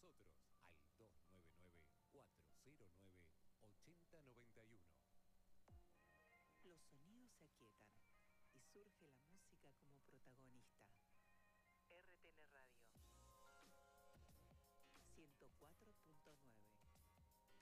nosotros al 299-409-8091. Los sonidos se aquietan y surge la música como protagonista. RTN Radio 104.9